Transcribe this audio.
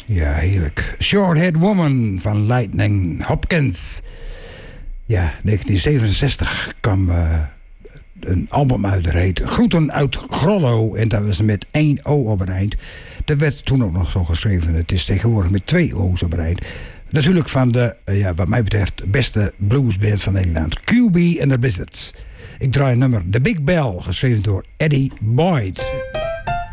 Ja, heerlijk. Short-Haired Woman van Lightning Hopkins. Ja, 1967 kwam een album uit, dat heet Groeten uit Grollo. En dat was met 1 O op het eind. Dat werd toen ook nog zo geschreven. Het is tegenwoordig met 2 O's op het eind. Natuurlijk van de, wat mij betreft, beste bluesband van Nederland. QB and the Blizzards. Ik draai het nummer The Big Bell, geschreven door Eddie Boyd.